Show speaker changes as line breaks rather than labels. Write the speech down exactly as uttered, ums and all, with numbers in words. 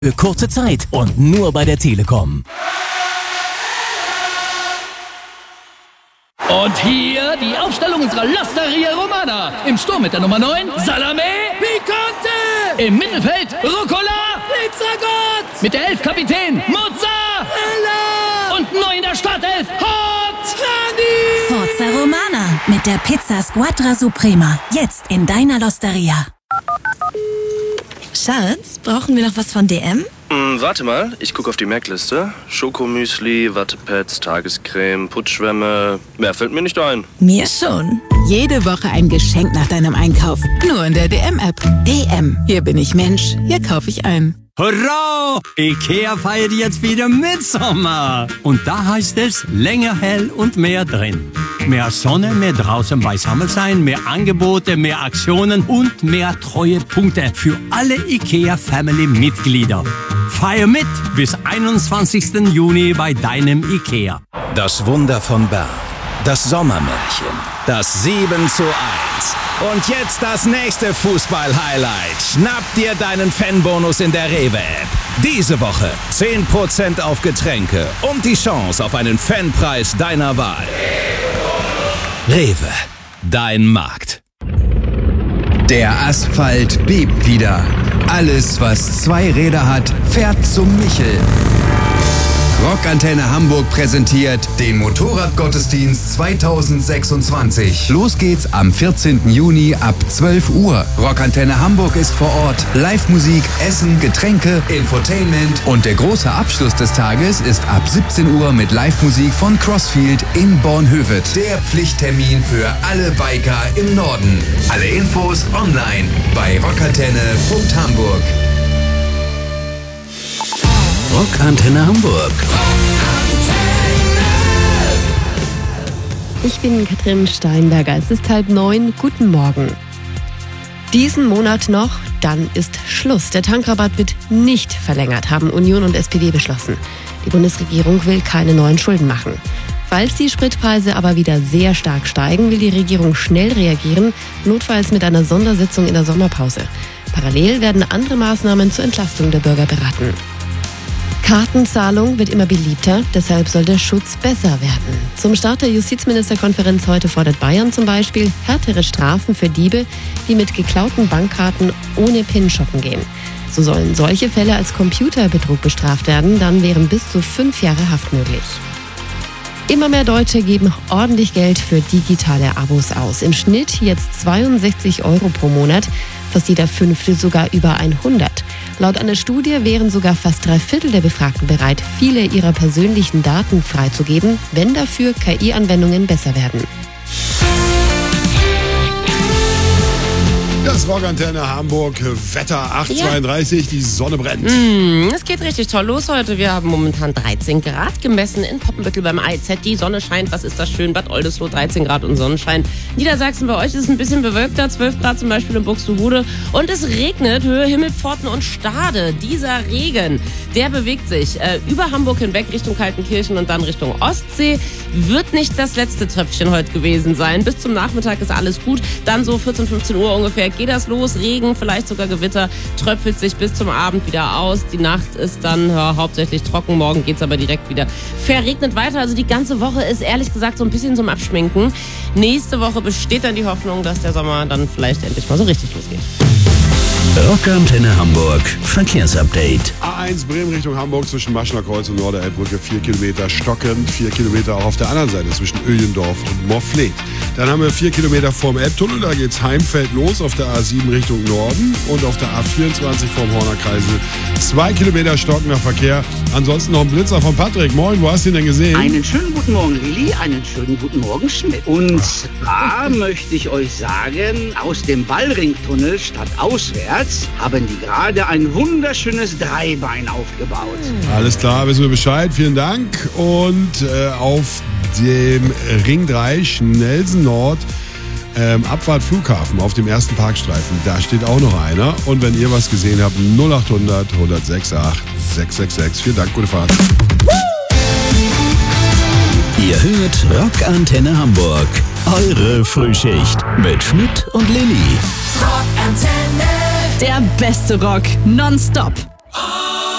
Für kurze Zeit und nur bei der Telekom.
Und hier die Aufstellung unserer L'Osteria Romana. Im Sturm mit der Nummer neun, Salame
Picante.
Im Mittelfeld, Rucola
Pizzagott.
Mit der elf Kapitän, Mozzarella. Und neu in der Startelf, Hot
Rani.
Forza Romana mit der Pizza Squadra Suprema. Jetzt in deiner L'Osteria. Schatz, brauchen wir noch was von D M?
Hm, warte mal, ich gucke auf die Merkliste. Schokomüsli, Wattepads, Tagescreme, Putzschwämme. Mehr fällt mir nicht ein.
Mir schon.
Jede Woche ein Geschenk nach deinem Einkauf. Nur in der D M-App. D M. Hier bin ich Mensch. Hier kaufe ich ein.
Hurra! IKEA feiert jetzt wieder Mitsommer. Und da heißt es länger hell und mehr drin. Mehr Sonne, mehr draußen beisammen sein, mehr Angebote, mehr Aktionen und mehr Treuepunkte für alle IKEA-Family-Mitglieder. Feier mit bis einundzwanzigsten Juni bei deinem IKEA.
Das Wunder von Bern. Das Sommermärchen. Das sieben zu eins. Und jetzt das nächste Fußball-Highlight. Schnapp dir deinen Fanbonus in der Rewe-App. Diese Woche zehn Prozent auf Getränke und die Chance auf einen Fanpreis deiner Wahl. Rewe, dein Markt.
Der Asphalt bebt wieder. Alles, was zwei Räder hat, fährt zum Michel. Rockantenne Hamburg präsentiert den Motorradgottesdienst zweitausendsechsundzwanzig. Los geht's am vierzehnten Juni ab zwölf Uhr. Rockantenne Hamburg ist vor Ort. Live-Musik, Essen, Getränke, Infotainment. Und der große Abschluss des Tages ist ab siebzehn Uhr mit Live-Musik von Crossfield in Bornhöved. Der Pflichttermin für alle Biker im Norden. Alle Infos online bei rockantenne punkt hamburg.
Rockantenne Hamburg.
Ich bin Katrin Steinberger. Es ist halb neun. Guten Morgen. Diesen Monat noch, dann ist Schluss. Der Tankrabatt wird nicht verlängert, haben Union und S P D beschlossen. Die Bundesregierung will keine neuen Schulden machen. Falls die Spritpreise aber wieder sehr stark steigen, will die Regierung schnell reagieren, notfalls mit einer Sondersitzung in der Sommerpause. Parallel werden andere Maßnahmen zur Entlastung der Bürger beraten. Kartenzahlung wird immer beliebter, deshalb soll der Schutz besser werden. Zum Start der Justizministerkonferenz heute fordert Bayern zum Beispiel härtere Strafen für Diebe, die mit geklauten Bankkarten ohne PIN shoppen gehen. So sollen solche Fälle als Computerbetrug bestraft werden, dann wären bis zu fünf Jahre Haft möglich. Immer mehr Deutsche geben ordentlich Geld für digitale Abos aus. Im Schnitt jetzt zweiundsechzig Euro pro Monat, fast jeder Fünfte sogar über hundert. Laut einer Studie wären sogar fast drei Viertel der Befragten bereit, viele ihrer persönlichen Daten freizugeben, wenn dafür K I-Anwendungen besser werden.
Das Rockantenne Hamburg, Wetter acht Komma zweiunddreißig, ja. Die Sonne brennt.
Mm, es geht richtig toll los heute. Wir haben momentan dreizehn Grad gemessen in Poppenbüttel beim I Z. Die Sonne scheint, was ist das schön? Bad Oldesloe dreizehn Grad und Sonnenschein. Niedersachsen, bei euch ist es ein bisschen bewölkter, zwölf Grad zum Beispiel in Buxtehude. Und es regnet, Höhe Himmelpforten und Stade. Dieser Regen, der bewegt sich äh, über Hamburg hinweg Richtung Kaltenkirchen und dann Richtung Ostsee. Wird nicht das letzte Tröpfchen heute gewesen sein. Bis zum Nachmittag ist alles gut. Dann so vierzehn, fünfzehn Uhr ungefähr geht das los. Regen, vielleicht sogar Gewitter, tröpfelt sich bis zum Abend wieder aus. Die Nacht ist dann ja, hauptsächlich trocken. Morgen geht es aber direkt wieder verregnet weiter. Also die ganze Woche ist ehrlich gesagt so ein bisschen zum Abschminken. Nächste Woche besteht dann die Hoffnung, dass der Sommer dann vielleicht endlich mal so richtig losgeht.
Rockantenne Hamburg, Verkehrsupdate.
A eins Bremen Richtung Hamburg zwischen Maschner Kreuz und Norderelbbrücke, vier Kilometer stockend, vier Kilometer auch auf der anderen Seite zwischen Öhlendorf und Morfleet. Dann haben wir vier Kilometer vorm Elbtunnel, da geht's Heimfeld los auf der A sieben Richtung Norden und auf der A vierundzwanzig vorm Horner Kreisel zwei Kilometer stockender Verkehr. Ansonsten noch ein Blitzer von Patrick. Moin, wo hast du ihn denn gesehen?
Einen schönen guten Morgen, Lilly, einen schönen guten Morgen, Schmidt. Und zwar möchte ich euch sagen, aus dem Wallringtunnel statt auswärts haben die gerade ein wunderschönes Dreibein aufgebaut.
Alles klar, wissen wir Bescheid. Vielen Dank. Und äh, auf dem Ring drei Schnellsen Nord ähm, Abfahrt Flughafen auf dem ersten Parkstreifen. Da steht auch noch einer. Und wenn ihr was gesehen habt, null acht hundert, hundertsechsundachtzig, sechshundertsechsundsechzig. Vielen Dank, gute Fahrt.
Ihr hört Rockantenne Hamburg. Eure Frühschicht mit Schmidt und Lilly.
Rockantenne.
Der beste Rock nonstop.